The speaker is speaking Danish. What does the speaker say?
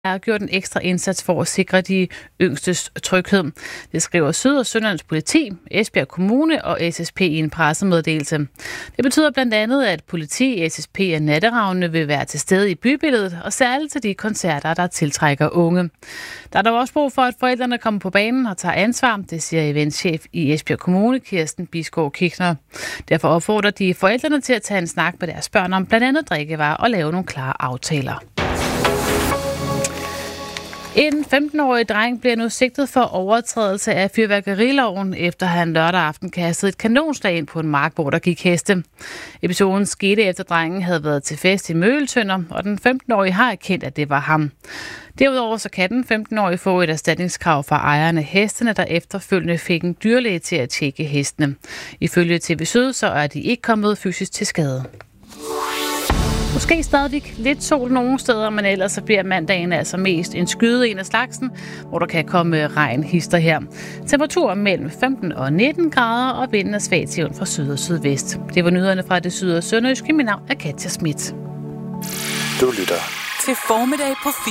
har gjort en ekstra indsats for at sikre de yngstes tryghed. Det skriver Syd- og Sønderjyllands Politi, Esbjerg Kommune og SSP i en pressemeddelelse. Det betyder blandt andet, at politi, SSP og Natteravnene vil være til stede i bybilledet, og særligt til de koncerter, der tiltrækker unge. Der er dog også brug for, at forældrene kommer på banen og tager ansvar, det siger eventchef i Esbjerg Kommune, Kirsten Bisgaard Kichner. Derfor opfordrer de forældrene til at tage en snak med deres børn om blandt andet drikkevarer og lave nogle klare aftaler. En 15-årig dreng bliver nu sigtet for overtrædelse af fyrværkeriloven, efter han lørdag aften kastede et kanonslag ind på en mark, hvor der gik heste. Episoden skete efter drengen havde været til fest i Møgeltønder, og den 15-årige har erkendt, at det var ham. Derudover så kan den 15-årige få et erstatningskrav fra ejerne af hestene, der efterfølgende fik en dyrlæge til at tjekke hestene. Ifølge TV Syd så er de ikke kommet fysisk til skade. Måske stadigvæk lidt sol nogle steder, men ellers så bliver mandagen altså mest en skyde en af slagsen, hvor der kan komme regnhister her. Temperaturer mellem 15 og 19 grader, og vinden er svag til fra syd og sydvest. Det var nyhederne fra det syd- og sønderjyske. Mit navn er Katja Schmidt. Du lytter til Formiddag på